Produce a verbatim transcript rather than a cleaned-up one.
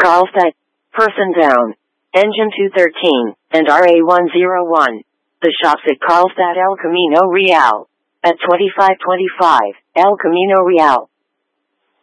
Carlstadt, person down. Engine two thirteen, and R A one oh one. The shops at Carlstadt El Camino Real. At twenty-five twenty-five, El Camino Real.